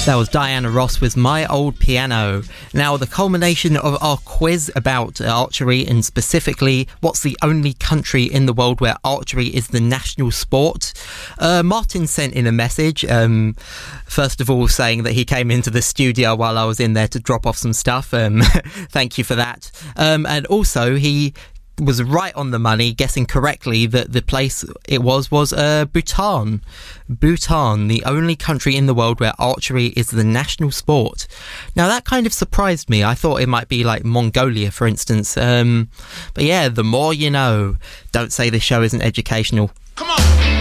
That was Diana Ross with My Old Piano. Now, the culmination of our quiz about archery, and specifically, what's the only country in the world where archery is the national sport? Martin sent in a message, first of all saying that he came into the studio while I was in there to drop off some stuff. Thank you for that. And also, he was right on the money, guessing correctly that the place it was Bhutan. Bhutan, the only country in the world where archery is the national sport. Now, that kind of surprised me. I thought it might be like Mongolia, for instance. But yeah, the more you know. Don't say this show isn't educational. Come on!